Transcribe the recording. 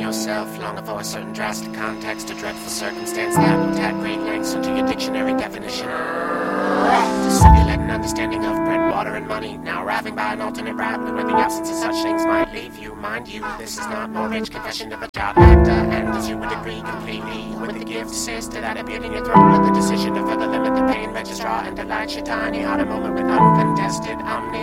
yourself, longing for a certain drastic context, a dreadful circumstance that will add great lengths into your dictionary definition. To simulate an understanding of bread, water, and money, now arriving by an alternate route where the absence of such things might leave you. Mind you, this is not more rich confession of a child actor, and as you would agree completely with the gift sister that appeared in your throat, with the decision to further limit the pain registrar and delight your tiny heart a moment with uncontested omni.